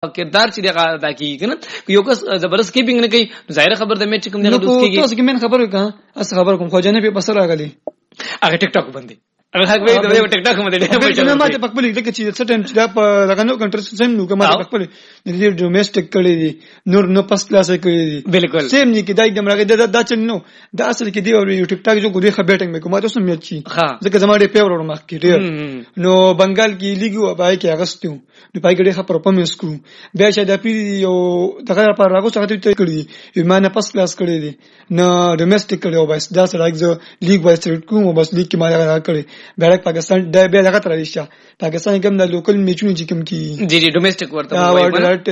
کردار چې دغه ادا کیږي کنه یو کس زبردست کیپینګ نه کوي ظاهر خبر د میچ کوم دغه دوست کیږي تاسو کې من خبر وکړه اس خبر کوم خو جنې په بسر راغلی هغه ټیک ټاک باندې هغه هغه د ټیک ټاک باندې نه ماته پکبل لکه چې سټم چې دا په لګنو کنټر سم نو کومه پکبل دې ډومېسټک کړي دي نور نو پس کلاس کړي دي بالکل سیم نه کې دا एकदम راغی دا چې نو دا اصل کې دی او ټیک ټاک جو غوډي خبرټنګ مې کومه تاسو مې چی ځکه زموږ پیور مخ کې ډیر نو بنگال کې لیګو بای کې اگستو نو پای کې خبر پمس کو بیا چې دا پی یو دغه پر راغو څنګه ته کړی ایمانه پس کلاس کړی دي نو ډومېسټک کړي او بس دا سره اگزو لیګ وایس کوم بس لیګ کې ما کړی بیرک پاکستان دا به لغت راځي پاکستان کوم د لوکل میچونو چې کوم کی جی ډومېسټک ورته وایي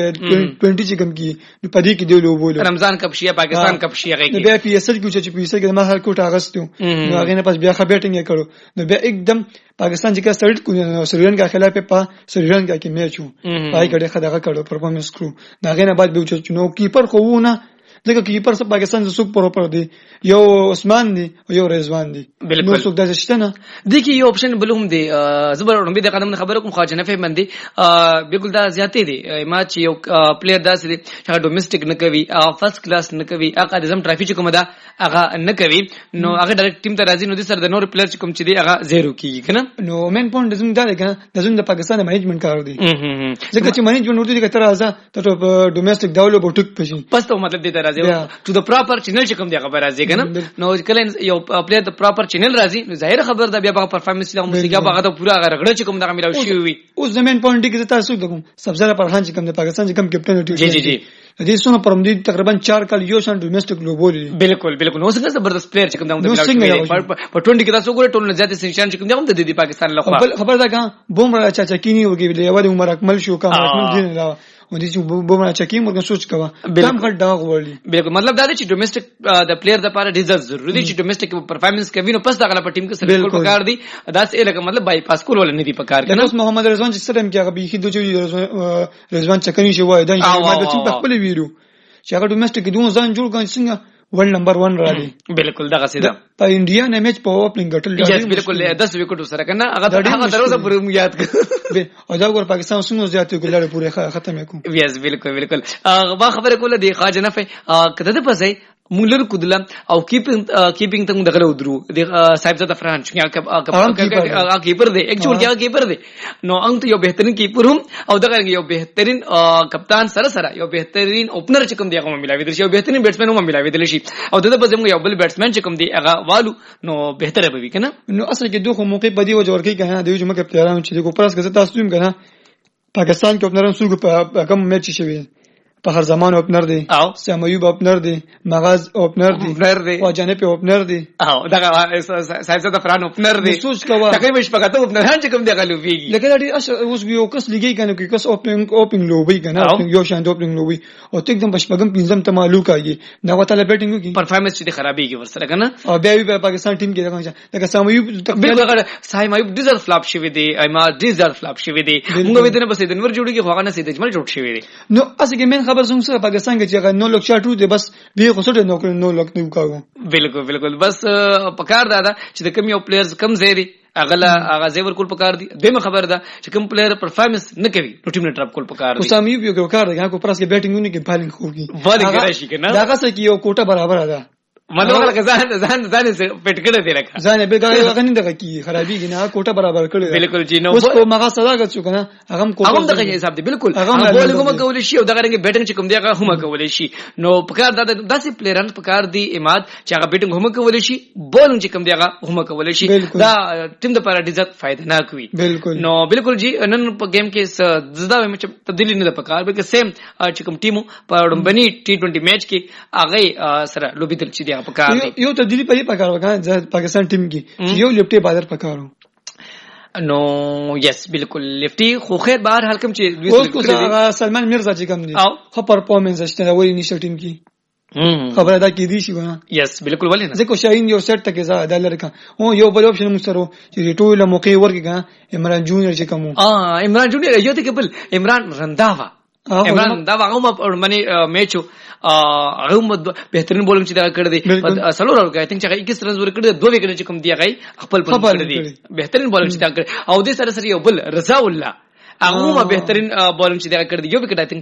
20 چې کوم کی نو پدې کې دی لوبول رمضان کپ شي پاکستان کپ شي هغه کې بیا پی اس ال کې چې پی اس ال کې ما هر کوټه اغستو نو هغه نه پس بیا خبرټینګ کړو نو بیا एकदम پاکستان چې کا سټ کو سریلانکا خلاف په سریلانکا کې میچ وو پای کړه خدای کړو پرفارمنس کړو دا غنه بعد به چې نو کیپر خو ونه ځکه کیپر سره پاکستان د سوق پروپر دی یو عثمان دی او یو رضوان دی بالکل سوق د شته نه د کی یو اپشن بلوم دی زبر اورم به د قدم خبره کوم خواجه نه فهم دی بالکل دا زیاتې دی ما چې یو پلیئر داسې دی چې ډومېسټک نه کوي فرست کلاس نه کوي هغه د زم ټرافیک کوم دا هغه نه کوي نو هغه ډایرکټ ټیم ته راځي نو د سر د نور پلیئر چې کوم چې دی هغه زیرو کیږي کنه نو مین پوینټ زم دا دی کنه د زم د پاکستان منیجمنت کار دی ځکه چې منیجمنت ورته دی کتر راځه ته ډومېسټک داولو بوټک پشي پس ته مطلب دی ته راځي ټو د پراپر چینل چې کوم دی خبر راځي کنه نو کله یو پلیئر د پراپر چینل راځي نو ظاهر خبر دا بیا په پرفارمنس له موسیقي هغه ته پورا رګړه چې کوم دا ملاو شي وي اوس زمين پوینټ کې تاسو کوم سبزره پرخان چې کوم د پاکستان چې کوم کیپټن جی جی جی د دې سونه پرم دي تقریبا 4 کال یو شان ډومېسټک لوبول بالکل بالکل نو څنګه زبردست پلیئر چې کوم دا ملاو شي په 20 کې تاسو ګوره ټول نه زیات سنشان چې کوم دا د پاکستان لخوا خبر دا کا بومره چاچا کینی وګي له یو د عمر اکمل شو کا اکمل دین لا و دې چې بومره چکی مرګ سوچ کوا دم غټ دا غوړي بالکل مطلب دا دی چې ډومېسټک د پلیئر د لپاره ډیزل ضروري دی چې ډومېسټک پرفارمنس کوي نو پس دا غلا په ټیم کې سره پکار دی دا څه لکه مطلب بای پاس کول ول نه دی پکار کنه اوس محمد رضوان چې سره کې هغه به هیڅ دوی رضوان چکنی شو وای دا ما د ټیم په خپل ویرو چې هغه ډومېسټک دوه ځان جوړ کړي څنګه ورلد نمبر 1 را دي بالکل دغه سیده په انډیا نه میچ په اوپننګ ګټل دی بالکل 10 وکټو سره کنه هغه دروازه پورې یاد کړ او دا ګور پاکستان څنګه زیاتې ګلړې پورې ختمه کوم یس بالکل بالکل با خبره کوله دی خواجه نفع کده ته پځای مولر کودلا او کیپینګ ته دغه ودرو د صاحب زاده فرحان چې کیپر دی ایک جوړ کیا کیپر دی نو انت یو بهترین کیپر هم او دغه یو بهترین کپتان سره یو بهترین اوپنر چې کوم دی هغه ملاوي درشي یو بهترین بیټسمن هم ملاوي درشي او دغه په زموږ یو بل بیټسمن چې کوم دی هغه والو نو بهتره به وي کنه نو اصل کې دوه موقع بدی و جوړ کې کنه دی چې مکه پلیرانو چې کو پرس کې تاسو هم کنه پاکستان کې اوپنران سره په کوم میچ شوی په هر زمان اوپنر دی سام ایوب اوپنر دی مغاز اوپنر دی او جانب اوپنر دی او دغه صاحب زاده فرحان اوپنر دی سوچ کوا تقریبا شپږه اوپنران چې کوم دی غلوبيږي لکه دا اوس یو کس لګي کنه کې کس اوپننګ لوبي کنه یو شان اوپننګ لوبي او ته एकदम بشپږم پنځم ته معلوم کاږي دا وته بیټینګ کی پرفارمنس چې خرابيږي ورسره کنه او بیا په پاکستان ټیم کې لکه سام ایوب تقریبا سام ایوب ډیزر فلاپ شوی دی ایما ډیزر فلاپ شوی دی موږ به دنه بس دنور جوړیږي خو هغه نه سید اجمل جوړ شوی دی نو اصل کې من خبر څنګه پاکستان کې چې نو لوک شاټو دی بس به غوسه نو لوک نیو کاغو بالکل بس پکار دا چې د کم یو پلیئرز کم زیری اغلا اغازه ورکول پکار دی دمه خبر ده چې کوم پلیئر پرفارمنس نه کوي نو ټیم نه ټرپ کول پکار دی اسامه یو کار دی هغه پرس کې بیټینګ ونه کې بالینګ خوږي بالینګ راشي کنه دا څه کې یو کوټه برابر ده مطلب هغه ځان پټ کړه دی راکا ځان به هغه نه دغه کی خرابېږي نه کوټه برابر کړی بالکل جی نو اوس په مغه صداقت شو کنه هغه کوټه دغه حساب دی بالکل هغه بولینګ هم کول شي او دغه رنګ بیټینګ چې کوم دی هغه هم کول شي نو پکار داسې پلیئران پکار دی اماد چې هغه بیټینګ هم کول شي بولینګ چې کوم دی هغه هم کول شي دا ټیم د لپاره ډیزت فائدہ نه کوي نو بالکل جی نن په گیم کې زدا میچ تبدیلی نه پکار بلکې سیم چې کوم ټیمو په ډمبني ټي20 میچ کې هغه سره لوبي دل چې دی پکار دی یو تبدیلی پرې پکار وکړه پاکستان ټیم کې یو لپټي بازار پکارو نو یس بالکل لفټي خو خیر بهر حال کوم چې اوس کو سلمان مرزا چې کوم دی خو پرفارمنس شته وایي نشه ټیم کې خبره دا کې دي شي ونه یس بالکل ولې نه ځکه شاهین یو سیټ تک زړه د لړکا او یو بل اپشن مسترو چې ټول موقع ورګه عمران جونیور چې کوم عمران جونیور یو ته قبل عمران رنداوا هغه باندې میچو هغه بهترین بولنګ چې دا کړی دی سلور ورګه آی تھنک چې 21 رنز ور کړی دوه وکټ چې کوم دی هغه خپل کړی دی بهترین بولنګ چې دا کړی او د سره یو بل رضا الله هغه بهترین بولنګ چې دا کړی دی یو وکټ آی تھنک